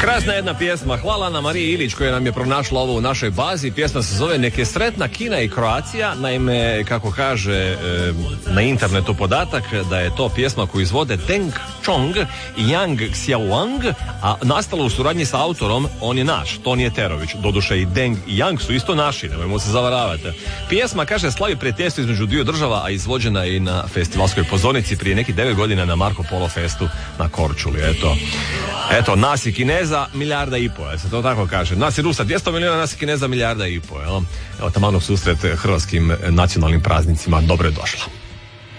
Krasna jedna pjesma. Hvala na Mariji Ilić koja nam je pronašla ovo u našoj bazi. Pjesma se zove Nek je sretna Kina i Kroacija. Naime, kako kaže na internetu podatak da je to pjesma koju izvode Deng Chong i Yang Xiaowang, a nastala u suradnji sa autorom, on je naš, Toni Eterović. Doduše i Deng i Yang su isto naši, nemojmo se zavaravati. Pjesma, kaže, slavi prijateljstvo između dviju država, a izvođena je i na festivalskoj pozornici prije nekih 9 godina na Marco Polo Festu na Korčuli. Eto, nas i Kineza milijarda i pol, se to tako kaže. Nas i Rusa 200 milijuna, nas i Kineza milijarda i pol. Evo, taman u susret hrvatskim nacionalnim praznicima, dobro je došla.